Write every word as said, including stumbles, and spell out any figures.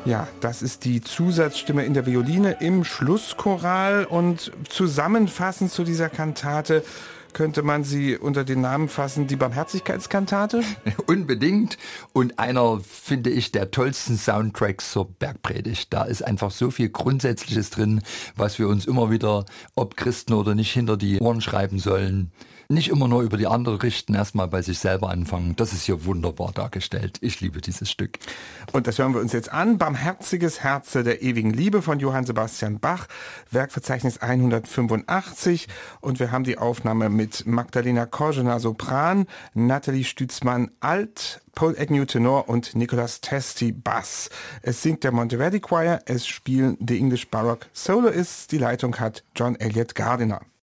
Ja, das ist die Zusatzstimme in der Violine im Schlusschoral und zusammenfassend zu dieser Kantate könnte man sie unter den Namen fassen, die Barmherzigkeitskantate? Unbedingt. Und einer, finde ich, der tollsten Soundtracks zur Bergpredigt. Da ist einfach so viel Grundsätzliches drin, was wir uns immer wieder, ob Christen oder nicht, hinter die Ohren schreiben sollen. Nicht immer nur über die anderen richten, erstmal bei sich selber anfangen. Das ist hier wunderbar dargestellt. Ich liebe dieses Stück. Und das hören wir uns jetzt an. Barmherziges Herze der ewigen Liebe von Johann Sebastian Bach, Werkverzeichnis hundertfünfundachtzig. Und wir haben die Aufnahme mit Magdalena Korschner Sopran, Nathalie Stützmann Alt, Paul Agnew Tenor und Nicholas Testi Bass. Es singt der Monteverdi Choir, es spielen die English Baroque Soloists. Die Leitung hat John Elliott Gardiner.